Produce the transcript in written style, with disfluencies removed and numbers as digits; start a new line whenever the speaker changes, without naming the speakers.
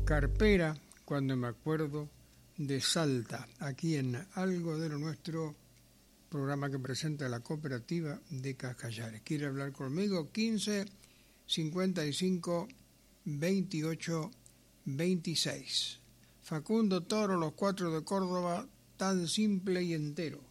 carpera cuando me acuerdo de Salta, aquí en Algo de lo Nuestro, programa que presenta la cooperativa de Cascallares. ¿Quiere hablar conmigo? 15 55 28 26. Facundo Toro, Los Cuatro de Córdoba, tan simple y entero.